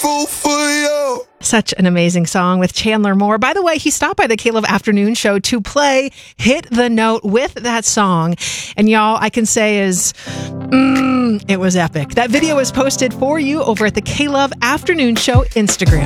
fool for you. Such an amazing song with Chandler Moore. By the way, he stopped by the K-Love Afternoon Show to play Hit the Note with that song. And y'all, I can say it was epic. That video is posted for you over at the K-Love Afternoon Show Instagram.